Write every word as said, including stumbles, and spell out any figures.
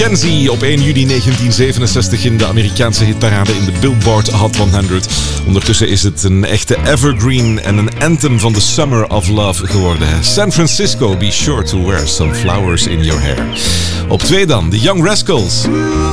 Mackenzie op één juli negentien zevenenzestig in de Amerikaanse hitparade in de Billboard Hot honderd. Ondertussen is het een echte evergreen en een anthem van the Summer of Love geworden. San Francisco, be sure to wear some flowers in your hair. Op twee dan, The Young Rascals.